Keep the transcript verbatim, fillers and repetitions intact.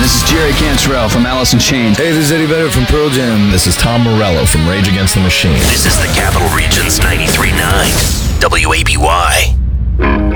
This is Jerry Cantrell from Alice in Chains. Hey, this is Eddie Vedder from Pearl Jam. This is Tom Morello from Rage Against the Machine. This is the Capital Region's ninety-three